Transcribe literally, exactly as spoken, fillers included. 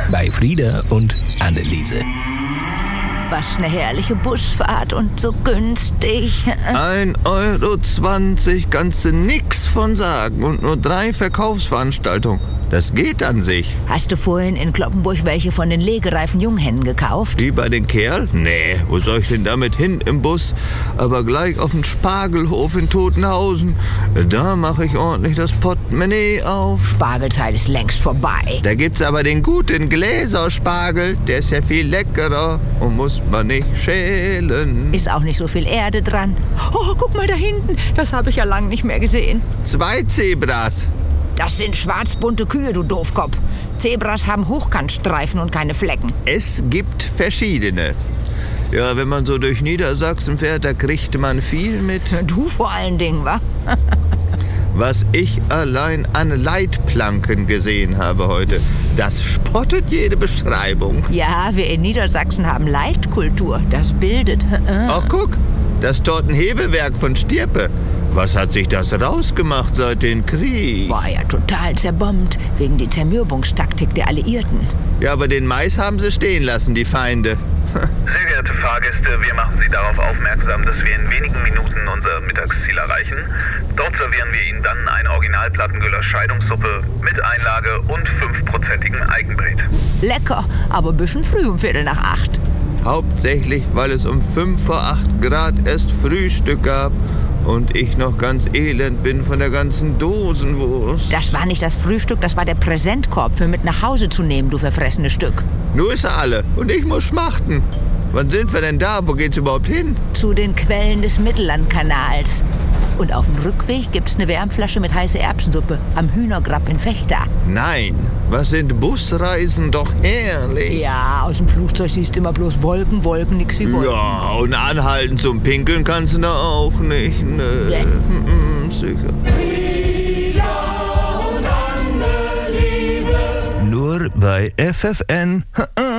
bei Frieda und Anneliese. Was eine herrliche Busfahrt und so günstig. ein Euro zwanzig kannst du nix von sagen und nur drei Verkaufsveranstaltungen. Das geht an sich. Hast du vorhin in Cloppenburg welche von den legereifen Junghennen gekauft? Die bei den Kerl? Nee, wo soll ich denn damit hin im Bus? Aber gleich auf den Spargelhof in Totenhausen. Da mache ich ordentlich das Portemonnaie auf. Spargelzeit ist längst vorbei. Da gibt's aber den guten Gläserspargel. Der ist ja viel leckerer und muss man nicht schälen. Ist auch nicht so viel Erde dran. Oh, guck mal da hinten. Das habe ich ja lange nicht mehr gesehen. Zwei Zebras. Das sind schwarzbunte Kühe, du Doofkopf. Zebras haben Hochkantstreifen und keine Flecken. Es gibt verschiedene. Ja, wenn man so durch Niedersachsen fährt, da kriegt man viel mit. Du vor allen Dingen, wa? Was ich allein an Leitplanken gesehen habe heute, das spottet jede Beschreibung. Ja, wir in Niedersachsen haben Leitkultur. Das bildet. Ach, guck, das Tortenhebewerk von Stirpe. Was hat sich das rausgemacht seit dem Krieg? War ja total zerbombt, wegen die Zermürbungstaktik der Alliierten. Ja, aber den Mais haben sie stehen lassen, die Feinde. Sehr geehrte Fahrgäste, wir machen Sie darauf aufmerksam, dass wir in wenigen Minuten unser Mittagsziel erreichen. Dort servieren wir Ihnen dann eine Original-Plattengüller Scheidungssuppe mit Einlage und fünfprozentigem Eigenbret. Lecker, aber ein bisschen früh um Viertel nach acht. Hauptsächlich, weil es um fünf vor acht Grad erst Frühstück gab und ich noch ganz elend bin von der ganzen Dosenwurst. Das war nicht das Frühstück, das war der Präsentkorb für mit nach Hause zu nehmen, du verfressenes Stück. Nur ist er alle und ich muss schmachten. Wann sind wir denn da? Wo geht's überhaupt hin? Zu den Quellen des Mittellandkanals. Und auf dem Rückweg gibt's eine Wärmflasche mit heißer Erbsensuppe am Hühnergrab in Vechta. Nein, was sind Busreisen doch herrlich. Ja, aus dem Flugzeug siehst du immer bloß Wolken, Wolken, nix wie Wolken. Ja, und anhalten zum Pinkeln kannst du da auch nicht, ne? Ja. Mm, sicher. Nur bei F F N.